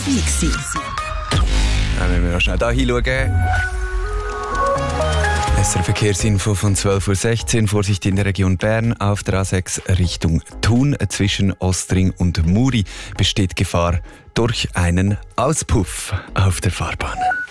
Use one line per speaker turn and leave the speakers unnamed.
gewesen.
Wenn wir noch schnell hier hinschauen. SRF Verkehrsinfo von 12.16 Uhr. Vorsicht in der Region Bern auf der A6 Richtung Thun. Zwischen Ostring und Muri besteht Gefahr durch einen Auspuff auf der Fahrbahn.